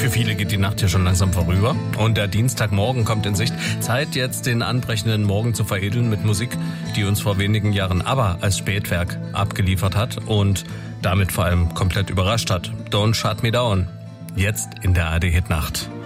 Für viele geht die Nacht hier schon langsam vorüber und der Dienstagmorgen kommt in Sicht. Zeit jetzt den anbrechenden Morgen zu veredeln mit Musik, die uns vor wenigen Jahren ABBA als Spätwerk abgeliefert hat und damit vor allem komplett überrascht hat. Don't Shut Me Down. Jetzt in der ARD Hit Nacht.